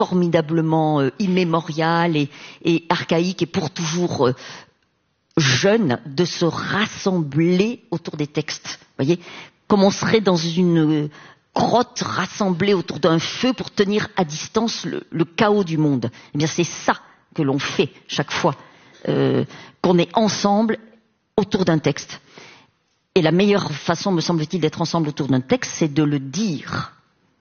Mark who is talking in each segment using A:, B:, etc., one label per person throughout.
A: formidablement immémorial et archaïque et pour toujours jeune de se rassembler autour des textes. Vous voyez, comme on serait dans une grotte rassemblée autour d'un feu pour tenir à distance le chaos du monde. Eh bien, c'est ça que l'on fait chaque fois qu'on est ensemble autour d'un texte. Et la meilleure façon, me semble-t-il, d'être ensemble autour d'un texte, c'est de le dire.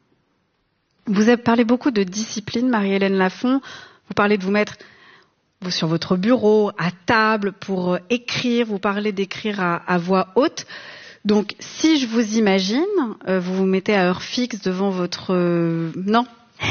B: Vous avez parlé beaucoup de discipline, Marie-Hélène Lafont. Vous parlez de vous mettre sur votre bureau, à table, pour écrire. Vous parlez d'écrire à voix haute. Donc, si je vous imagine, vous vous mettez à heure fixe devant votre... Non.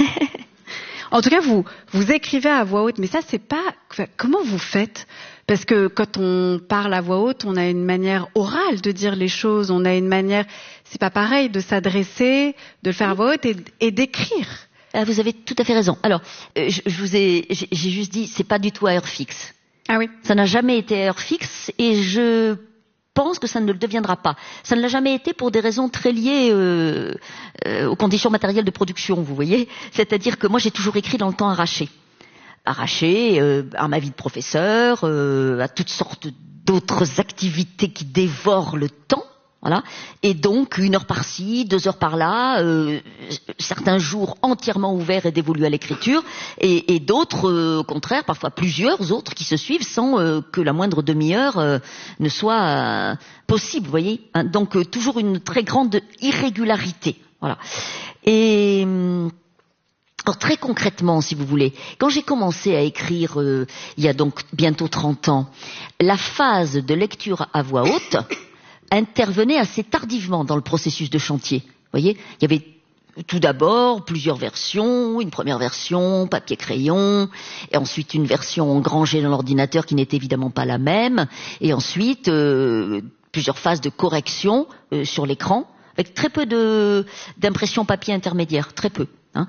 B: En tout cas, vous écrivez à voix haute. Mais ça, c'est pas... Comment vous faites ? Parce que quand on parle à voix haute, on a une manière orale de dire les choses. On a une manière... C'est pas pareil de s'adresser, de le faire à voix haute et d'écrire.
A: Ah, vous avez tout à fait raison. Alors, j'ai juste dit, c'est pas du tout à heure fixe.
B: Ah oui.
A: Ça n'a jamais été à heure fixe et je pense que ça ne le deviendra pas. Ça ne l'a jamais été pour des raisons très liées aux conditions matérielles de production, vous voyez. C'est-à-dire que moi, j'ai toujours écrit dans le temps arraché. Arraché à ma vie de professeur, à toutes sortes d'autres activités qui dévorent le temps. Voilà. Et donc, 1 heure par-ci, 2 heures par-là, certains jours entièrement ouverts et dévolus à l'écriture, et d'autres, au contraire, parfois plusieurs autres qui se suivent sans que la moindre demi-heure ne soit possible, vous voyez. Hein, donc, toujours une très grande irrégularité. Voilà. Et... alors, très concrètement, si vous voulez, quand j'ai commencé à écrire, il y a donc bientôt 30 ans, la phase de lecture à voix haute intervenait assez tardivement dans le processus de chantier. Vous voyez, il y avait tout d'abord plusieurs versions, une première version, papier-crayon, et ensuite une version engrangée dans l'ordinateur qui n'était évidemment pas la même, et ensuite plusieurs phases de correction sur l'écran, avec très peu d'impression papier intermédiaire, très peu. Hein.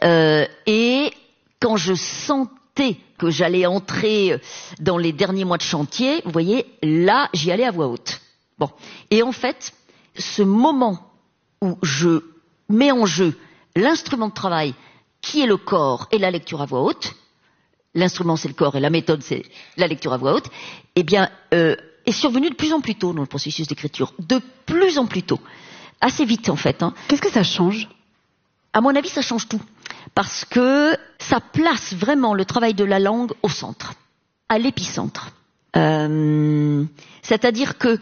A: Et quand je sentais que j'allais entrer dans les derniers mois de chantier, vous voyez, là, j'y allais à voix haute. Bon. Et en fait, ce moment où je mets en jeu l'instrument de travail qui est le corps et la lecture à voix haute, l'instrument c'est le corps et la méthode c'est la lecture à voix haute, eh bien, est survenu de plus en plus tôt dans le processus d'écriture. De plus en plus tôt. Assez vite en fait. Hein.
B: Qu'est-ce que ça change ?
A: À mon avis, ça change tout. Parce que ça place vraiment le travail de la langue au centre, à l'épicentre. C'est-à-dire que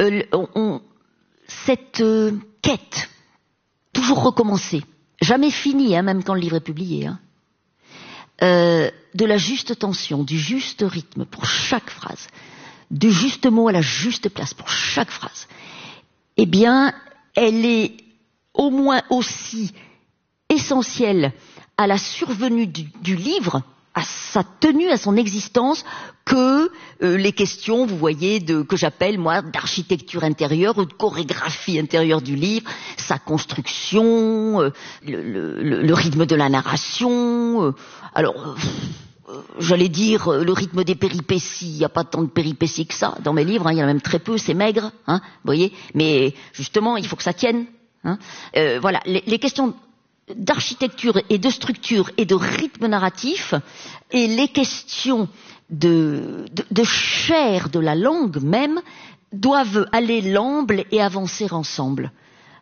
A: cette quête, toujours recommencée, jamais finie, hein, même quand le livre est publié, hein, de la juste tension, du juste rythme pour chaque phrase, du juste mot à la juste place pour chaque phrase, eh bien, elle est au moins aussi essentielle à la survenue du livre, à sa tenue, à son existence, que les questions, vous voyez, que j'appelle, moi, d'architecture intérieure ou de chorégraphie intérieure du livre, sa construction, le rythme de la narration, j'allais dire, le rythme des péripéties. Il n'y a pas tant de péripéties que ça dans mes livres, hein, il y en a même très peu, c'est maigre, hein, vous voyez, mais justement, il faut que ça tienne. Hein. Voilà, les questions d'architecture et de structure et de rythme narratif et les questions de chair de la langue même doivent aller l'amble et avancer ensemble.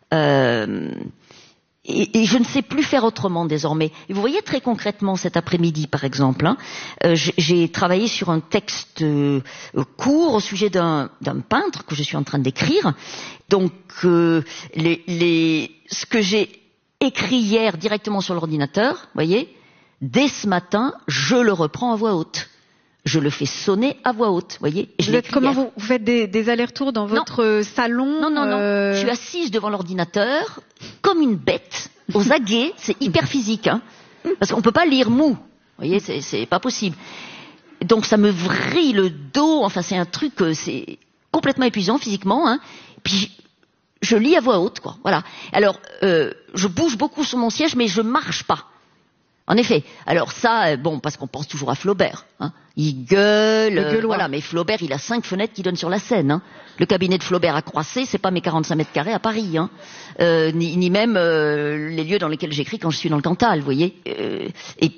A: Et je ne sais plus faire autrement désormais. Et vous voyez très concrètement cet après-midi par exemple, hein, j'ai travaillé sur un texte court au sujet d'un peintre que je suis en train d'écrire. Donc ce que j'ai écrit hier directement sur l'ordinateur, voyez, dès ce matin, je le reprends à voix haute. Je le fais sonner à voix haute, voyez.
B: Comment vous faites des allers-retours dans votre salon?
A: Non. Je suis assise devant l'ordinateur, comme une bête, aux aguets, c'est hyper physique, hein. Parce qu'on peut pas lire mou, vous voyez, c'est pas possible. Donc ça me vrille le dos, enfin c'est un truc, c'est complètement épuisant physiquement, hein. Puis je lis à voix haute, quoi. Voilà. Alors, je bouge beaucoup sur mon siège, mais je marche pas. En effet. Alors ça, bon, parce qu'on pense toujours à Flaubert. Hein. Il gueule, voilà. Mais Flaubert, il a 5 fenêtres qui donnent sur la Seine. Hein. Le cabinet de Flaubert à Croissé, c'est pas mes 45 mètres carrés à Paris, hein. Ni même les lieux dans lesquels j'écris quand je suis dans le Cantal, vous voyez. Et